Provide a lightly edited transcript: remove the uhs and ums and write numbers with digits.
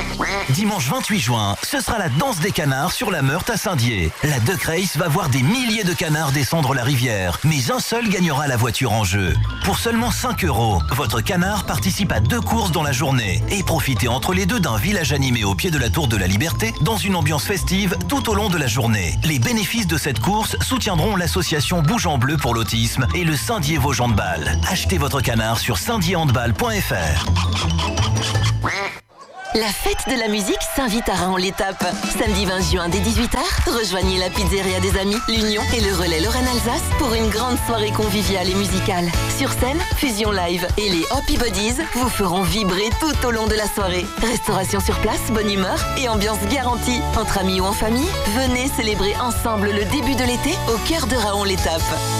Dimanche 28 juin, ce sera la danse des canards sur la Meurthe à Saint-Dié. La Duck Race va voir des milliers de canards descendre la rivière, mais un seul gagnera la voiture en jeu. Pour seulement 5 €, votre canard participe à 2 courses dans la journée et profitez entre les deux d'un village animé au pied de la Tour de la Liberté dans une ambiance festive tout au long de la journée. Les bénéfices de cette course soutiendront l'association Bouge en Bleu pour l'autisme et le Saint-Dié Vosges Handball. Achetez votre canard sur saintdiéhandball.fr. La fête de la musique s'invite à Raon-l'Étape. Samedi 20 juin dès 18h, rejoignez la pizzeria des Amis, l'Union et le relais Lorraine-Alsace pour une grande soirée conviviale et musicale. Sur scène, Fusion Live et les Happy Bodies vous feront vibrer tout au long de la soirée. Restauration sur place, bonne humeur et ambiance garantie. Entre amis ou en famille, venez célébrer ensemble le début de l'été au cœur de Raon-l'Étape.